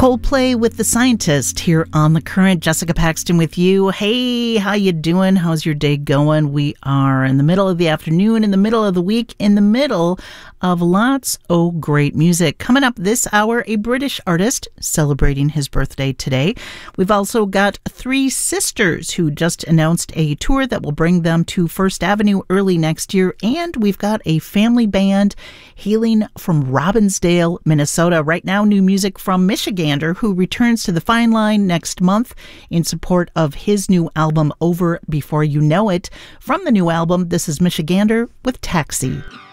Coldplay with The Scientist here on The Current. Jessica Paxton with you. Hey, how you doing? How's your day going? We are in the middle of the afternoon, in the middle of the week, in the middle of lots of great music. Coming up this hour, a British artist celebrating his birthday today. We've also got Three Sisters who just announced a tour that will bring them to First Avenue early next year. And we've got a family band hailing from Robbinsdale, Minnesota. Right now, new music from Michigander, who returns to the Fine Line next month in support of his new album, Over Before You Know It. From the new album, this is Michigander with Taxi.